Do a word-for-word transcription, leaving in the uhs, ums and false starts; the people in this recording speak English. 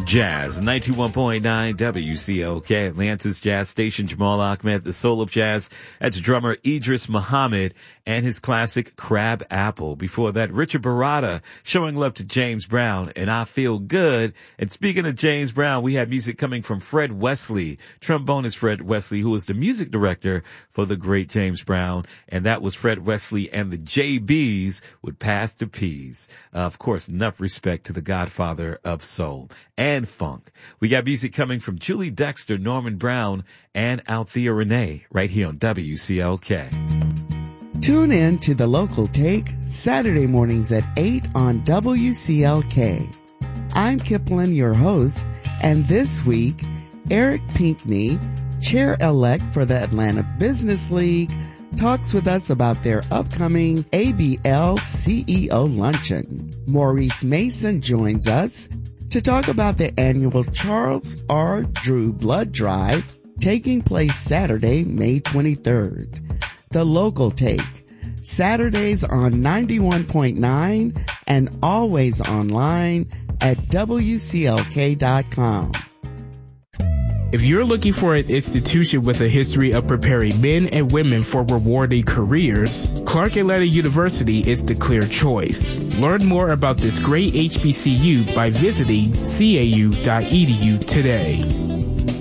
Jazz, ninety-one point nine W C O K, Atlanta's Jazz Station. Jamal Ahmed, the soul of jazz. That's drummer Idris Muhammad and his classic Crab Apple. Before that, Richard Barada showing love to James Brown and I Feel Good. And speaking of James Brown, we have music coming from Fred Wesley. Trombonist Fred Wesley, who was the music director for the great James Brown. And that was Fred Wesley and the J Bs with Pass the Peas. Uh, of course, enough respect to the godfather of soul and funk. We got music coming from Julie Dexter, Norman Brown, and Althea Renee right here on W C L K. Tune in to The Local Take Saturday mornings at eight on W C L K. I'm Kipling, your host, and this week, Eric Pinckney, chair-elect for the Atlanta Business League, talks with us about their upcoming A B L C E O luncheon. Maurice Mason joins us to talk about the annual Charles R. Drew Blood Drive taking place Saturday, May twenty-third. The Local Take, Saturdays on ninety-one point nine and always online at W C L K dot com. If you're looking for an institution with a history of preparing men and women for rewarding careers, Clark Atlanta University is the clear choice. Learn more about this great H B C U by visiting C A U dot E D U today.